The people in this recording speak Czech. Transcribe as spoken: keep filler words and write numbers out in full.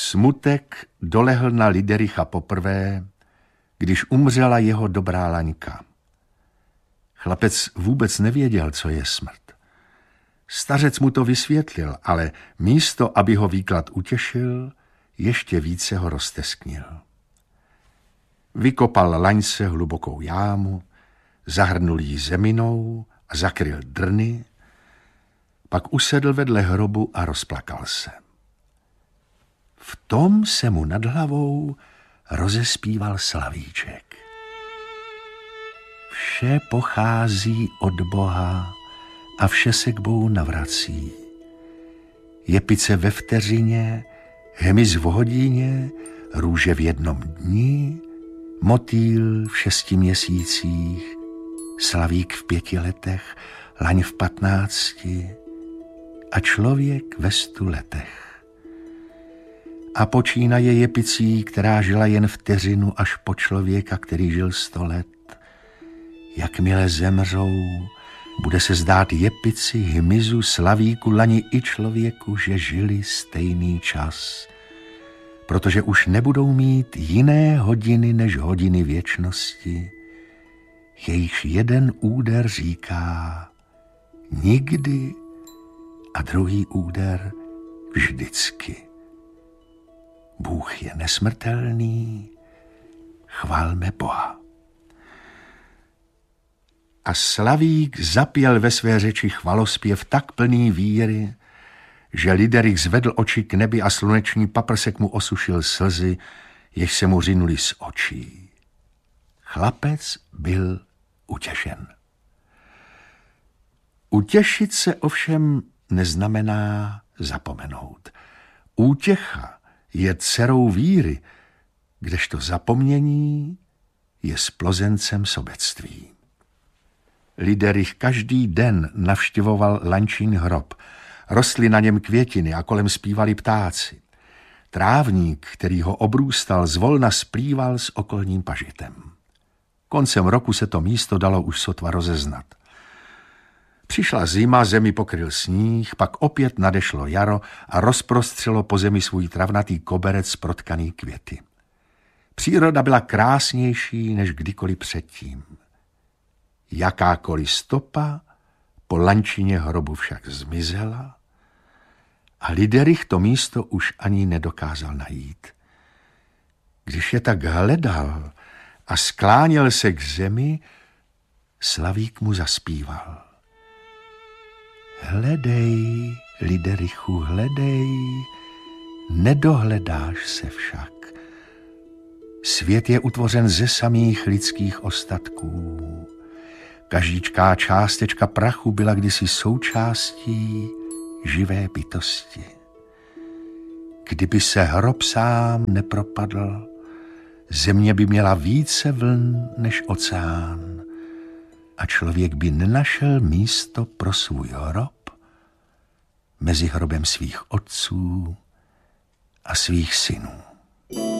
Smutek dolehl na Lidericha poprvé, když umřela jeho dobrá Laňka. Chlapec vůbec nevěděl, co je smrt. Stařec mu to vysvětlil, ale místo, aby ho výklad utěšil, ještě více ho roztesknil. Vykopal Laňce hlubokou jámu, zahrnul jí zeminou a zakryl drny, pak usedl vedle hrobu a rozplakal se. V tom se mu nad hlavou rozespíval slavíček. Vše pochází od Boha a vše se k Bohu navrací. Jepice ve vteřině, hmyz v hodině, růže v jednom dni, motýl v šesti měsících, slavík v pěti letech, laň v patnácti a člověk ve stu letech. A počínaje jepicí, která žila jen vteřinu, až po člověka, který žil sto let. Jakmile zemřou, bude se zdát jepici, hmyzu, slavíku, lani i člověku, že žili stejný čas, protože už nebudou mít jiné hodiny než hodiny věčnosti, jejichž jeden úder říká nikdy a druhý úder vždycky. Bůh je nesmrtelný, chválme Boha. A slavík zapěl ve své řeči chvalospěv tak plný víry, že Liderich zvedl oči k nebi a sluneční paprsek mu osušil slzy, jež se mu řinuli z očí. Chlapec byl utěšen. Utěšit se ovšem neznamená zapomenout. Útěcha je dcerou víry, kdežto zapomnění je splozencem sobectví. Liderich každý den navštěvoval Lančín hrob. Rostly na něm květiny a kolem zpívali ptáci. Trávník, který ho obrůstal, zvolna splýval s okolním pažitem. Koncem roku se to místo dalo už sotva rozeznat. Přišla zima, zemi pokryl sníh, pak opět nadešlo jaro a rozprostřelo po zemi svůj travnatý koberec protkaný květy. Příroda byla krásnější než kdykoliv předtím. Jakákoliv stopa po Lančině hrobu však zmizela a Liderich to místo už ani nedokázal najít. Když je tak hledal a skláněl se k zemi, slavík mu zaspíval. Hledej, Liderichu, hledej, nedohledáš se však. Svět je utvořen ze samých lidských ostatků. Každíčká částečka prachu byla kdysi součástí živé bytosti. Kdyby se hrob sám nepropadl, země by měla více vln než oceán a člověk by nenašel místo pro svůj hrob mezi hrobem svých otců a svých synů.